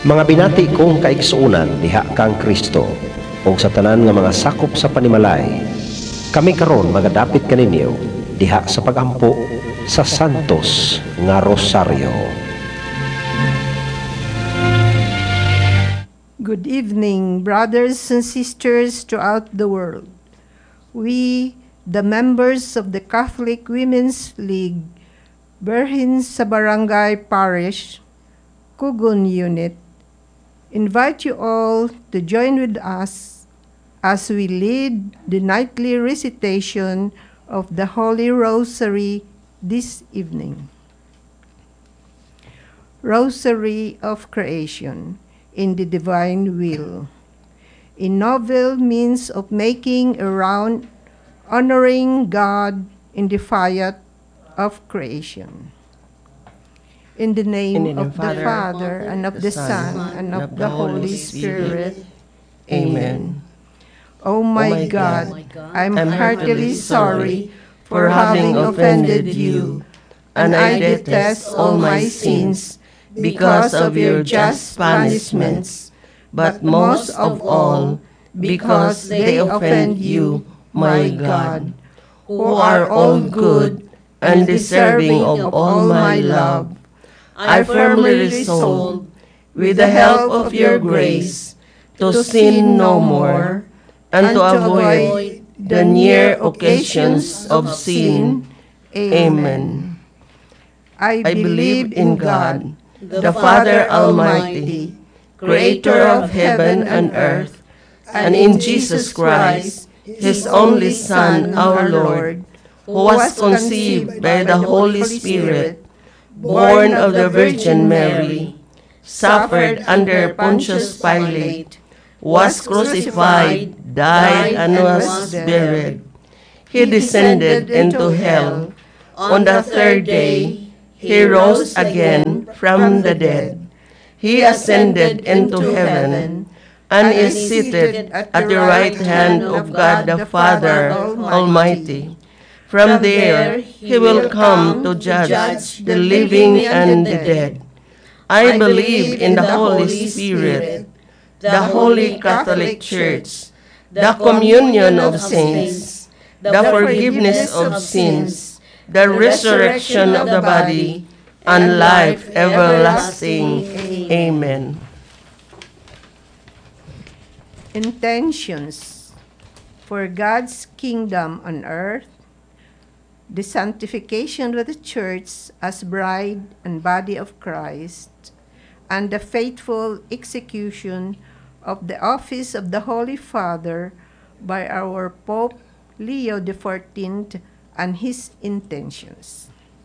Mga binati kong kaigsuunan diha kang Kristo ug sa tanan nga mga sakop sa panimalay. Kami karon magadapit kaninyo diha sa pagampo sa Santos nga Rosaryo. Good evening, brothers and sisters throughout the world. We, the members of the Catholic Women's League, Berhin sa Barangay Parish, Kugon Unit, invite you all to join with us as we lead the nightly recitation of the Holy Rosary this evening. Rosary of Creation in the Divine Will, a novel means of making around honoring God in the fiat of creation. In the name of the Father, and of the Son, and of the Holy Spirit. Amen. Oh my God, I'm heartily sorry for having offended you, and I detest all my sins because of your just punishments, but most of all, because they offend you, my God, who are all good and deserving of all my love. I firmly resolve, with the help of your grace, to sin no more, and to avoid the near occasions of sin. Amen. I believe in God, the Father Almighty, creator of heaven and earth, and in Jesus Christ, his only Son, our Lord, who was conceived by the Holy Spirit, born of the Virgin Mary, suffered under Pontius Pilate, was crucified, died, and was buried. He descended into hell. On the third day, he rose again from the dead. He ascended into heaven and is seated at the right hand of God the Father Almighty. From there, he will come to judge the living and the dead. I believe in the Holy Spirit, the Holy Catholic Church, the communion of saints, the forgiveness of sins, the resurrection of the body, and life everlasting. Amen. Intentions for God's kingdom on earth, the sanctification of the Church as bride and body of Christ, and the faithful execution of the office of the Holy Father by our Pope Leo XIV and his intentions.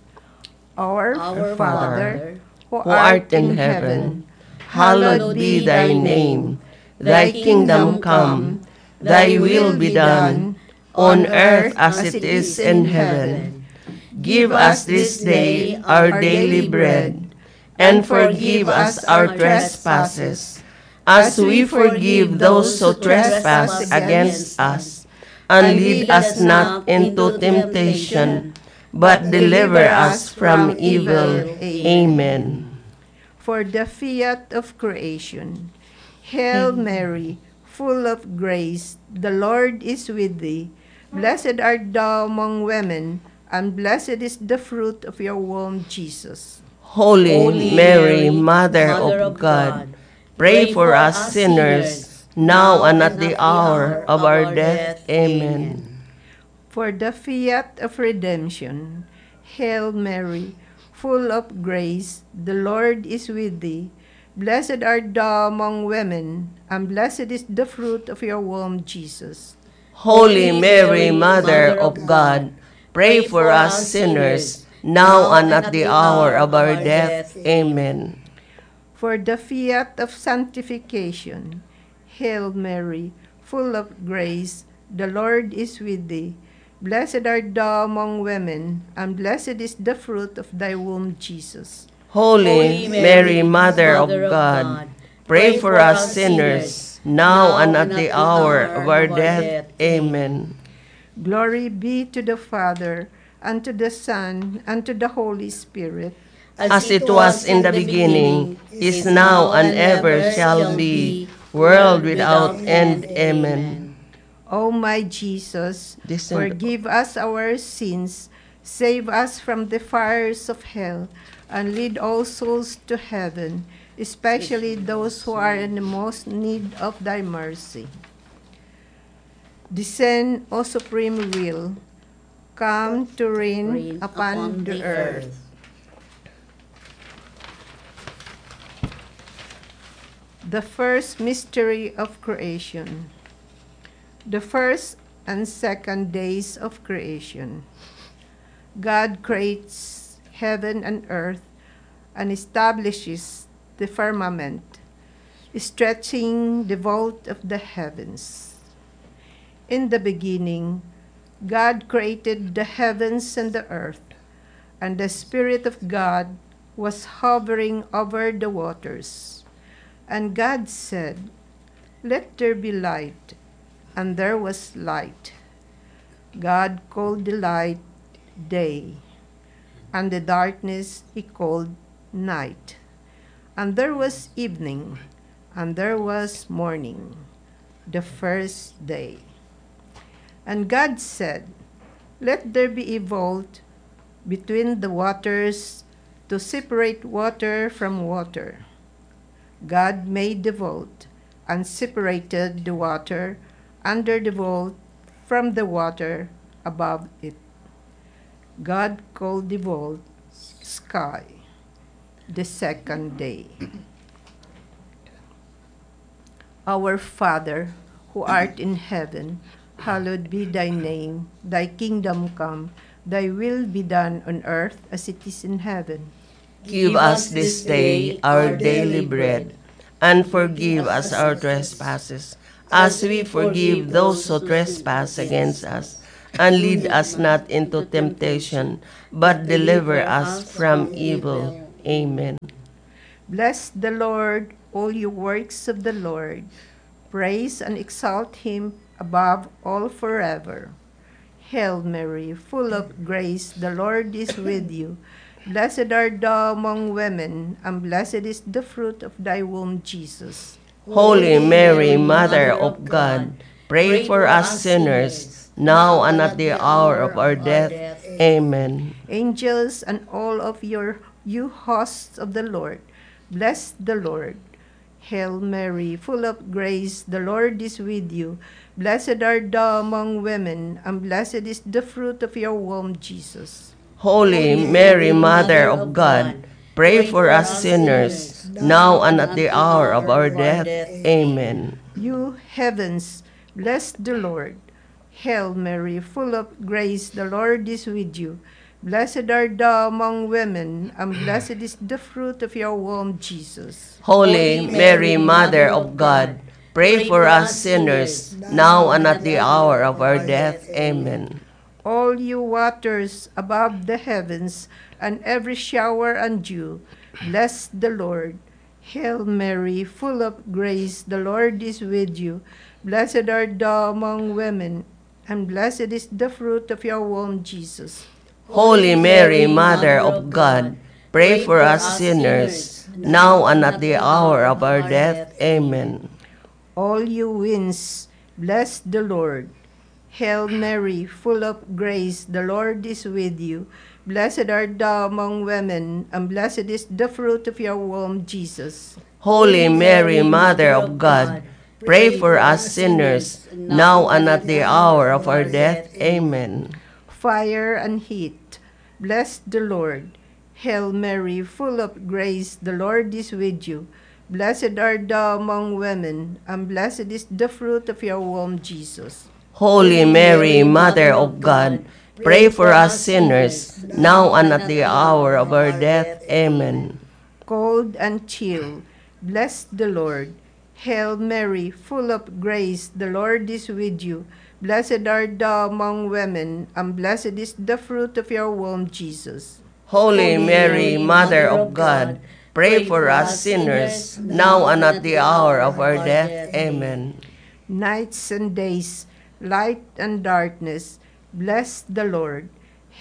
Our Father, who art in heaven, hallowed be thy name. Thy kingdom come, thy will be done, on earth as it is in heaven. Give us this day our daily bread, and forgive us our trespasses, as we forgive those who trespass against us. And lead us not into temptation, but deliver us from evil. Amen. For the fiat of creation, Hail Mary, full of grace, the Lord is with thee. Blessed art thou among women, and blessed is the fruit of your womb, Jesus. Holy Mary, Mother of God, pray for us sinners, now and at the hour of our death. Amen. For the fiat of redemption, Hail Mary, full of grace, the Lord is with thee. Blessed art thou among women, and blessed is the fruit of your womb, Jesus. Holy Mary, Mother of God, pray for us sinners, now and at the hour of our death. Amen. For the fiat of sanctification, Hail Mary, full of grace, the Lord is with thee. Blessed art thou among women, and blessed is the fruit of thy womb, Jesus. Holy Mary, Mother of God, pray for us sinners, now and at the hour of our death. Amen. Glory be to the Father, and to the Son, and to the Holy Spirit, as it was in the beginning, is now, and ever shall be, world without end. Amen. O my Jesus, Descend- forgive us our sins, save us from the fires of hell, and lead all souls to heaven, especially those who are in the most need of thy mercy. Descend, O supreme will, come to reign upon the earth. The first mystery of creation. The first and second days of creation. God creates heaven and earth and establishes the firmament, stretching the vault of the heavens. In the beginning, God created the heavens and the earth, and the Spirit of God was hovering over the waters. And God said, "Let there be light," and there was light. God called the light day, and the darkness he called night. And there was evening, and there was morning, the first day. And God said, "Let there be a vault between the waters to separate water from water." God made the vault and separated the water under the vault from the water above it. God called the vault sky, the second day. Our Father, who art in heaven, hallowed be thy name. Thy kingdom come, thy will be done on earth as it is in heaven. Give us this day our daily bread, and forgive us our trespasses, as we forgive those who trespass against us. And lead us not into temptation, but deliver us from evil. Amen. Bless the Lord, all you works of the Lord. Praise and exalt him above all forever. Hail Mary, full of grace, the Lord is with you. Blessed art thou among women, and blessed is the fruit of thy womb, Jesus. Holy Mary, Mother of God, pray for us sinners, now and at the hour of our death. Amen. Angels and all of you hosts of the Lord, bless the Lord. Hail Mary, full of grace, the Lord is with you. Blessed art thou among women, and blessed is the fruit of your womb, Jesus. Holy Mary, Mother of God, pray for us sinners, now and at the hour of our death. Amen. You heavens, bless the Lord. Hail Mary, full of grace, the Lord is with you. Blessed art thou among women, and blessed is the fruit of your womb, Jesus. Holy Mary, Mother of God, pray for us sinners, now and at the hour of our death. Amen. All you waters above the heavens, and every shower and dew, bless the Lord. Hail Mary, full of grace, the Lord is with you. Blessed art thou among women, and blessed is the fruit of your womb, Jesus. Holy Mary, Mother of God, pray for us sinners, now and at the hour of our death. Amen. All you winds, bless the Lord. Hail Mary, full of grace, the Lord is with you. Blessed art thou among women, and blessed is the fruit of your womb, Jesus. Holy Mary, Mother of God, pray for us sinners, now and at the hour of our death. Amen. Fire and heat, bless the Lord. Hail Mary, full of grace, the Lord is with you. Blessed art thou among women, and blessed is the fruit of your womb, Jesus. Holy Mary, Mother of God, pray for us sinners, now and at the hour of our death. Amen. Cold and chill, bless the Lord. Hail Mary, full of grace, the Lord is with you. Blessed art thou among women, and blessed is the fruit of your womb, Jesus. Holy Mary, Mother of God, pray for us sinners, now and at the hour of our death. Amen. Nights and days, light and darkness, bless the Lord.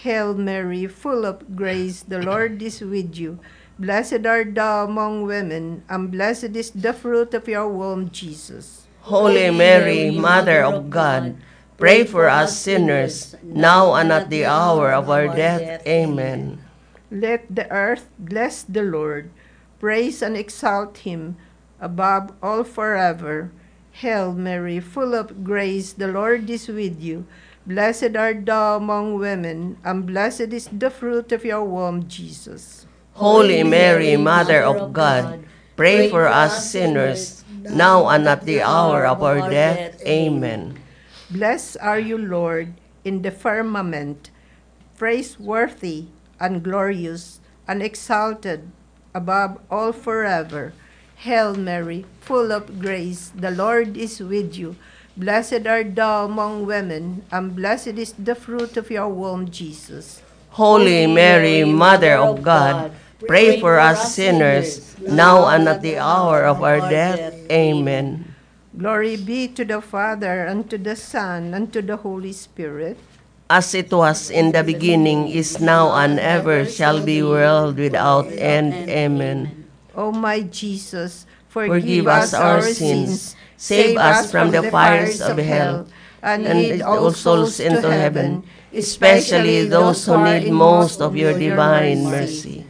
Hail Mary, full of grace, the Lord is with you. Blessed art thou among women, and blessed is the fruit of your womb, Jesus. Holy Mary, Mother of God, pray for us sinners, now and at the hour of our death. Amen. Let the earth bless the Lord. Praise and exalt him above all forever. Hail Mary, full of grace, the Lord is with you. Blessed art thou among women, and blessed is the fruit of your womb, Jesus. Holy Mary, Mother of God, pray for us sinners, now and at the hour of our death. Amen. Blessed are you, Lord, in the firmament, praiseworthy and glorious and exalted above all forever. Hail Mary, full of grace, the Lord is with you. Blessed art thou among women, and blessed is the fruit of your womb, Jesus. Holy Mary, Mother of God, pray for us sinners, now and at the hour of our death. Amen. Glory be to the Father, and to the Son, and to the Holy Spirit. As it was in the beginning, is now, and ever shall be, world without end. Amen. O my Jesus, Forgive us our sins, save us from the fires of hell, and and lead all souls into heaven, especially those who need most of your divine mercy.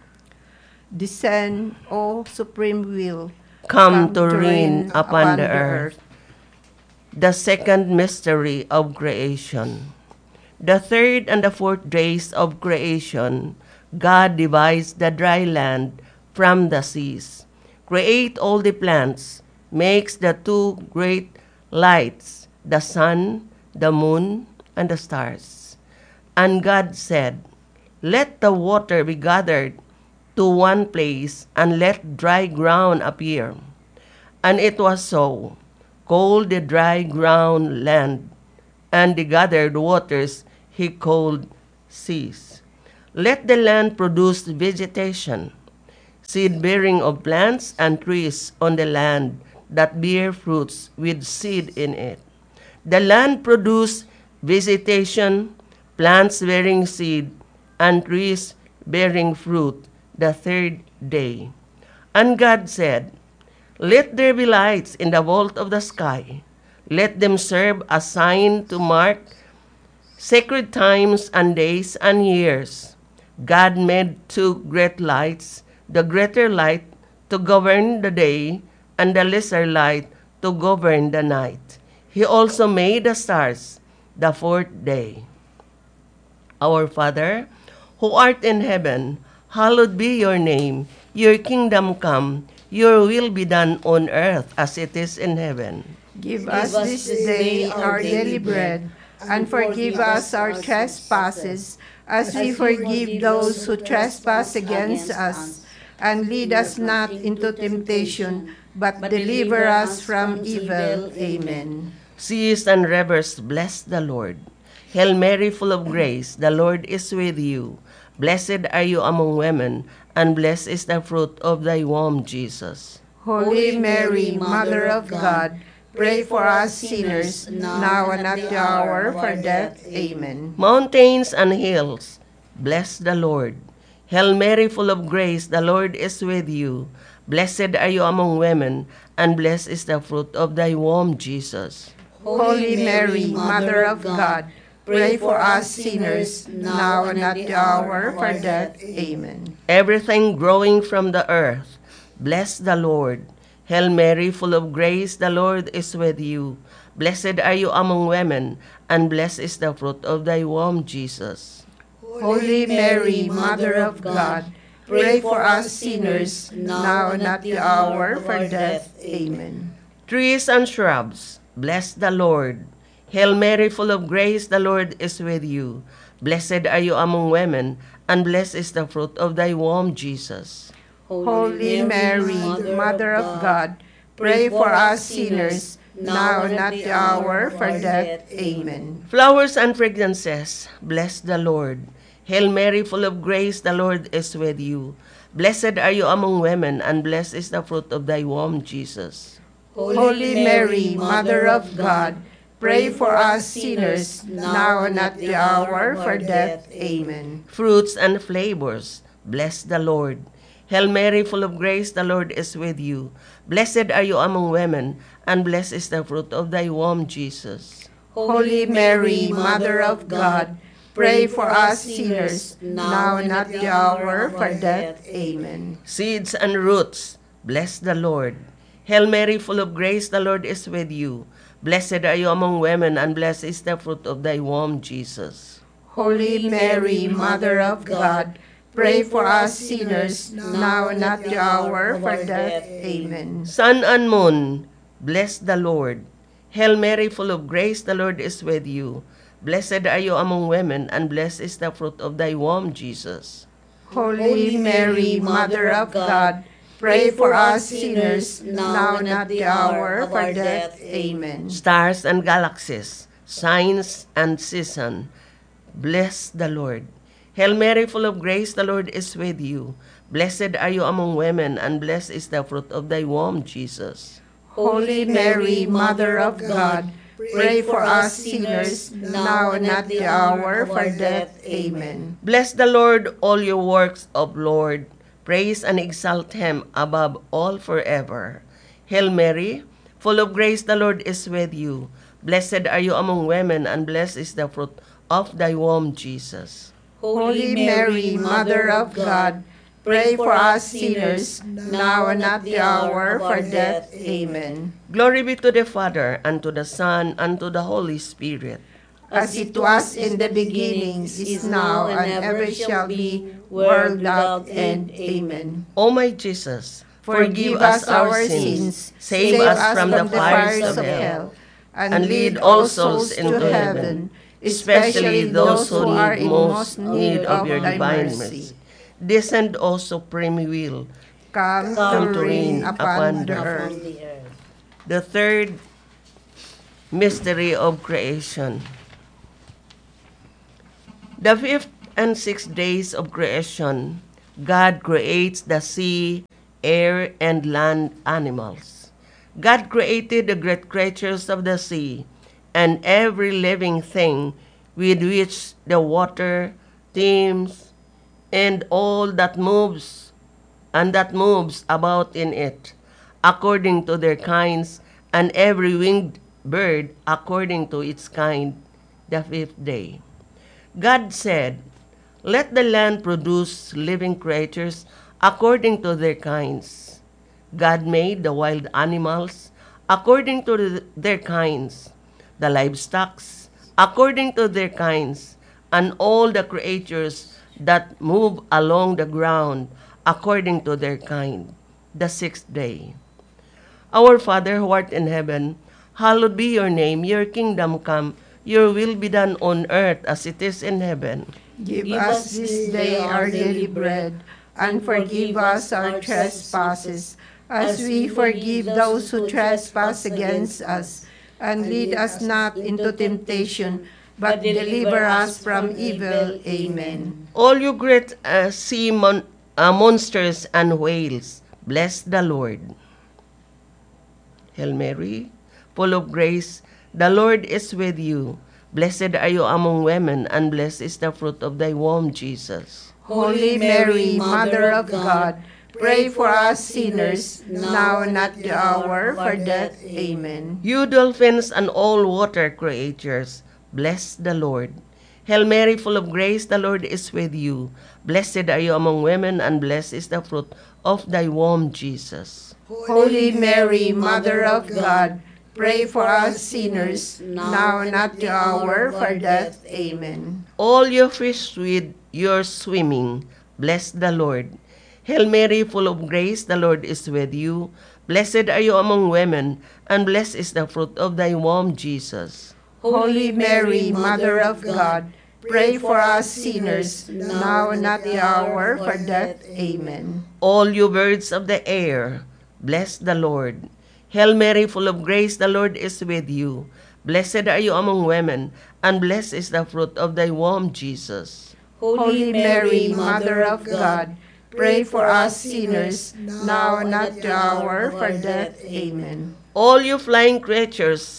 Descend, O supreme will, Come to reign upon the earth. The second mystery of creation. The third and the fourth days of creation, God divides the dry land from the seas, create all the plants, makes the two great lights, the sun, the moon, and the stars. And God said, let the water be gathered to one place, and let dry ground appear. And it was so. Called the dry ground land, and the gathered waters he called seas. Let the land produce vegetation, seed-bearing of plants and trees on the land that bear fruits with seed in it. The land produced vegetation, plants bearing seed, and trees bearing fruit the third day. And God said, let there be lights in the vault of the sky. Let them serve a sign to mark sacred times and days and years. God made two great lights, the greater light to govern the day, and the lesser light to govern the night. He also made the stars the fourth day. Our Father, who art in heaven, hallowed be your name. Your kingdom come, your will be done on earth as it is in heaven. Give us this day our daily bread, and forgive us our trespasses, as we forgive those who trespass against us. And lead us not into temptation, but deliver us from evil. Amen. Seers and revelers, bless the Lord. Hail Mary, full of grace, the Lord is with you. Blessed are you among women, and blessed is the fruit of thy womb, Jesus. Holy Mary, Mother of God, pray for us sinners, now and at the hour of our death. Amen. Mountains and hills, bless the Lord. Hail Mary, full of grace, the Lord is with you. Blessed are you among women, and blessed is the fruit of thy womb, Jesus. Holy Mary, Mother of God, pray for us sinners, now and at the hour of our death. Amen. Everything growing from the earth, bless the Lord. Hail Mary, full of grace, the Lord is with you. Blessed are you among women, and blessed is the fruit of thy womb, Jesus. Holy Mary, Mother of God, pray for us sinners, now and at the hour of our death. Amen. Trees and shrubs, bless the Lord. Hail Mary, full of grace, the Lord is with you. Blessed are you among women, and blessed is the fruit of thy womb, Jesus. Holy Mary, Mother of God, pray for us sinners, now and at the hour of our death. Amen. Flowers and fragrances, bless the Lord. Hail Mary, full of grace, the Lord is with you. Blessed are you among women, and blessed is the fruit of thy womb, Jesus. Holy Mary, Mother of God, pray for us sinners, now and at the hour of our death. Amen. Fruits and flavors, bless the Lord. Hail Mary, full of grace, the Lord is with you. Blessed are you among women, and blessed is the fruit of thy womb, Jesus. Holy Mary, Mother of God, pray for us sinners, now and at the hour of our death. Amen. Seeds and roots, bless the Lord. Hail Mary, full of grace, the Lord is with you. Blessed are you among women, and blessed is the fruit of thy womb, Jesus. Holy Mary, Mother of God, pray for us sinners, now and at the hour of our death. Amen. Sun and moon, bless the Lord. Hail Mary, full of grace, the Lord is with you. Blessed are you among women, and blessed is the fruit of thy womb, Jesus. Holy Mary, Mother of God, pray for us sinners, now and at the hour of our death. Amen. Stars and galaxies, signs and season, bless the Lord. Hail Mary, full of grace, the Lord is with you. Blessed are you among women, and blessed is the fruit of thy womb, Jesus. Holy Mary, Mother of God, pray for us sinners, now and at the hour of our death. Amen. Bless the Lord, all your works of Lord. Praise and exalt him above all forever. Hail Mary, full of grace, the Lord is with you. Blessed are you among women, and blessed is the fruit of thy womb, Jesus. Holy Mary, Mother of God, pray for us sinners, now and at the hour of our death. Amen. Glory be to the Father, and to the Son, and to the Holy Spirit. As it was in the beginning, is now, and ever shall be, world without end. Amen. O my Jesus, Forgive us our sins, save us from the fires of hell, and lead all souls into heaven, especially those who are in most need of your divine mercy. Descend, O supreme will, Come to reign upon the earth. the third mystery of creation. The fifth and sixth days of creation, God creates the sea, air, and land animals. God created the great creatures of the sea, and every living thing with which the water teems, and all that moves about in it, according to their kinds, and every winged bird according to its kind, the fifth day. God said, let the land produce living creatures according to their kinds. God made the wild animals according to their kinds, the livestock according to their kinds, and all the creatures that move along the ground according to their kind, the sixth day. Our Father who art in heaven, hallowed be your name. Your kingdom come, your will be done on earth as it is in heaven. Give us this day our daily bread, and forgive us our trespasses, as we forgive those who trespass against us. And lead us not into temptation, but deliver us from evil. Amen. All you great sea monsters and whales, bless the Lord. Hail Mary, full of grace, the Lord is with you. Blessed are you among women, and blessed is the fruit of thy womb, Jesus. Holy Mary, Mother of God, pray for us sinners, now and at the hour of our death. Amen. You dolphins and all water creatures, bless the Lord. Hail Mary, full of grace, the Lord is with you. Blessed are you among women, and blessed is the fruit of thy womb, Jesus. Holy Mary, Mother of God, pray for us sinners, now and at the hour of our death. Amen. All you fish with your swimming, bless the Lord. Hail Mary, full of grace, the Lord is with you. Blessed are you among women, and blessed is the fruit of thy womb, Jesus. Holy Mary, Mother of God, pray for us sinners, now and at the hour of our death. Amen. All you birds of the air, bless the Lord. Hail Mary, full of grace, the Lord is with you. Blessed are you among women, and blessed is the fruit of thy womb, Jesus. Holy Mary, Mother of God, pray for us sinners, now and at the hour of our death. Amen. All you flying creatures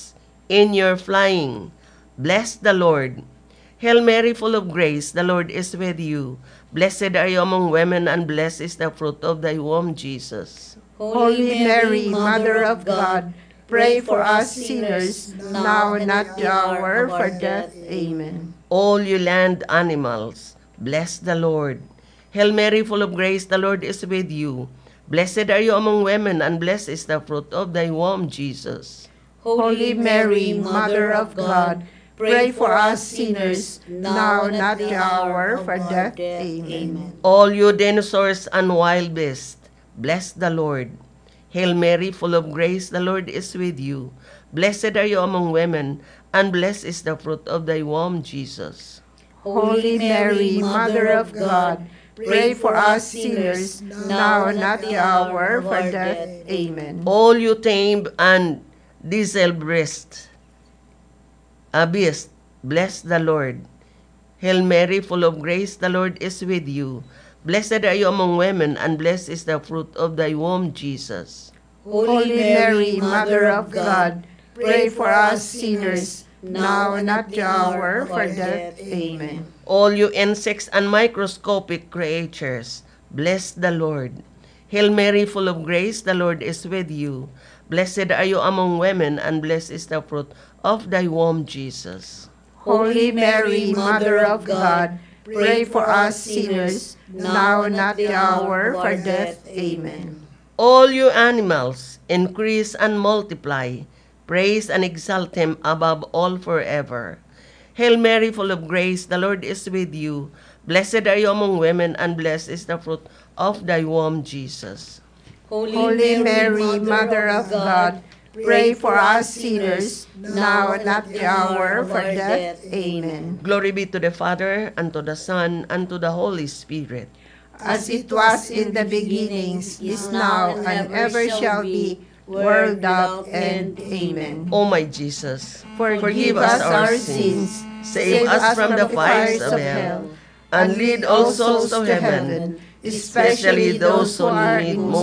in your flying. Bless the Lord. Hail Mary, full of grace, the Lord is with you. Blessed are you among women, and blessed is the fruit of thy womb, Jesus. Holy Mary, Mother of God, pray for us sinners, now and at the hour of our death. Amen. All you land animals, bless the Lord. Hail Mary, full of grace, the Lord is with you. Blessed are you among women, and blessed is the fruit of thy womb, Jesus. Holy Mary, Mother of God, pray for us sinners, now and at the hour of our death. Amen. All you dinosaurs and wild beasts, bless the Lord. Hail Mary, full of grace, the Lord is with you. Blessed are you among women, and blessed is the fruit of thy womb, Jesus. Holy Mary, Mother of God, pray for us sinners, now and at the hour of our death. Amen. All you tame and diesel beasts, bless the Lord. Hail Mary, full of grace, the Lord is with you. Blessed are you among women, and blessed is the fruit of thy womb, Jesus. Holy Mary, Mother of God, pray for us sinners, now and at the hour of our death. Amen. All you insects and microscopic creatures, bless the Lord. Hail Mary, full of grace, the Lord is with you. Blessed are you among women, and blessed is the fruit of thy womb, Jesus. Holy Mary, Mother of God, pray for us sinners, now and at the hour of our death. Amen. All you animals, increase and multiply. Praise and exalt him above all forever. Hail Mary, full of grace, the Lord is with you. Blessed are you among women, and blessed is the fruit of thy womb, Jesus. Holy Mary, Mother of God, pray for us sinners, now and at the hour of our death. Amen. Glory be to the Father, and to the Son, and to the Holy Spirit. As it was in the beginnings, is now, and ever shall be, world without end. Amen. O my Jesus, Forgive us our sins, save us from the fires of hell, and lead all souls to heaven, especially those who are in most